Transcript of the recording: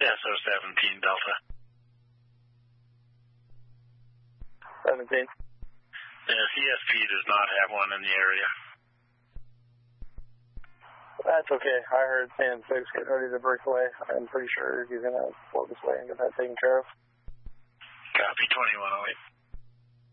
SO17 Delta. 17. The CSP does not have one in the area. That's okay. I heard San 6 getting ready to break away. I'm pretty sure he's going to float this way and get that taken care of. Copy 2108.